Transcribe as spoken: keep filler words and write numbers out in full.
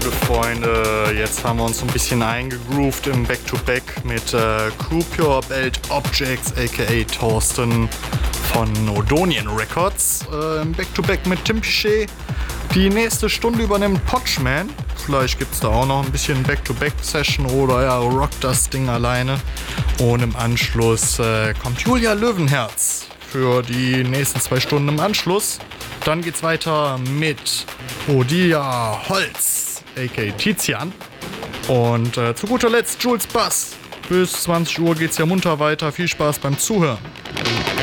Liebe Freunde, jetzt haben wir uns ein bisschen eingegroovt im Back-to-Back mit äh, Crew Pure Belt Objects, aka Thorsten von Odonian Records. Äh, Im Back-to-Back mit Tim Pichet. Die nächste Stunde übernimmt Potchman. Vielleicht gibt es da auch noch ein bisschen Back-to-Back-Session oder er rockt das Ding alleine. Und im Anschluss äh, kommt Julia Löwenherz für die nächsten zwei Stunden im Anschluss. Dann geht's weiter mit Odia Holz, aka Tizian. Und äh, zu guter Letzt Jules Bass. Bis zwanzig Uhr geht's ja munter weiter. Viel Spaß beim Zuhören.